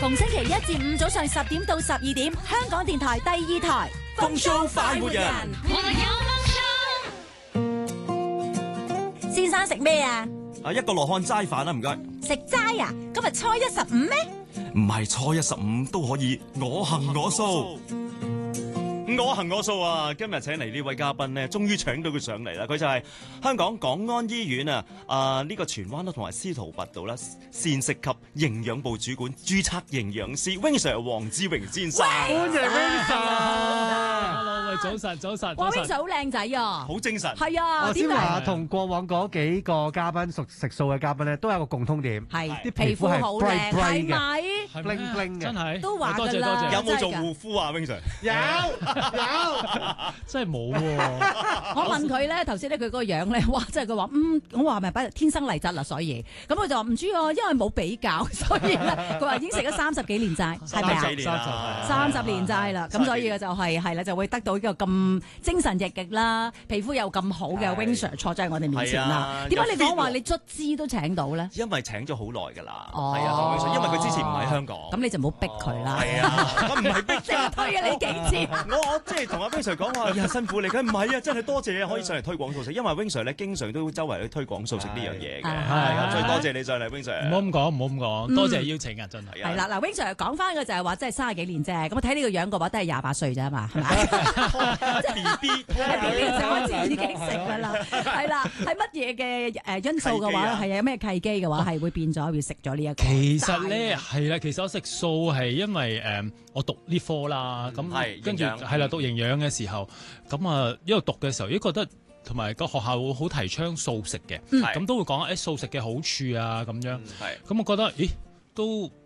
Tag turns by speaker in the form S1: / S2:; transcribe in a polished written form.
S1: 逢星期一至五早上10點到12點，香港電台第2台
S2: 風騷快活人，
S1: 先生食咩啊？
S2: 一個羅漢齋飯啦，唔該。
S1: 食齋啊？今日初一15咩？
S2: 唔係初一15都可以，我行我素。我行我素啊！今日請嚟呢位嘉賓呢，終於請到佢上嚟啦。佢就係香港港安醫院呢個荃灣同埋司徒拔道啦膳食及營養部主管註冊營養師 Wing Sir 黃志榮先生。
S3: 歡迎 Wing Sir。早晨。
S1: 哇 ，Wing Sir 好靚仔啊！
S2: 好精神。
S1: 係啊。
S3: 我先話同過往嗰幾個嘉賓食素嘅嘉賓咧，都有個共通點，
S1: 係
S3: 啲皮膚係
S1: 好
S3: bright
S1: 靚，係
S3: 嘅
S1: 咪？
S3: bling bling 嘅，
S4: 真係
S1: 都話㗎啦。
S4: 多謝。
S2: 有冇做護膚啊 Wing Sir？
S3: 有，
S4: 真係冇喎。
S1: 我問佢咧，頭先咧佢嗰個樣咧，哇！即係佢話我話咪天生麗質啦，所以咁佢就話唔知喎，因為冇比較，所以咧佢話已經食咗30幾年齋，係咪啊？30年齋啦，咁所以就係啦，就會得到呢個咁精神奕奕啦，皮膚又咁好嘅 Wing Sir 坐喺我哋面前啦。點解你講話你卒之都請到咧？
S2: 因為請咗好耐㗎啦。
S1: 哦，
S2: 係啊，Wing Sir，因為佢之前唔喺香港。
S1: 咁你就唔好逼佢啦。
S2: 係啊，我唔係逼㗎。
S1: 推咗你幾次？
S2: 我即係同阿 Wing Sir 講話，辛苦你，佢唔係啊，真係多謝可以上嚟推廣素食，因為 Wing Sir 咧經常都周圍去推廣素食呢樣嘢嘅，係啊，最多謝你上嚟 Wing Sir。
S4: 唔好咁講，多謝邀請啊，真係。
S1: 係啦，嗱 Wing Sir 講翻嘅就係話，即係30幾年啫，咁我睇呢個樣嘅話，都係28歲啫嘛，係咪？即係 BB 嘅時候開始已經食㗎啦，係啦，係乜嘢嘅因素嘅話，係有咩契機嘅話，係會變咗要食咗呢一個？
S4: 其實咧係啦，其實我食素係因為我讀呢科啦，咁跟住係啦，讀營養嘅時候，咁一路讀嘅時候，覺得同埋個學校會好提倡素食嘅，咁都會講素食嘅好處啊咁樣，咁我覺得都